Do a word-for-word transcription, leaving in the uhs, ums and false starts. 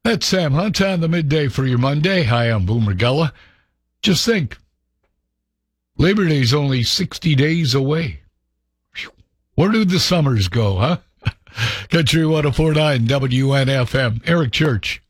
That's Sam Hunt on the midday for your Monday. Hi, I'm Boomer Gullah. Just think, Labor Day's only sixty days away. Where do the summers go, huh? Country one oh four point nine W N F M. Eric Church.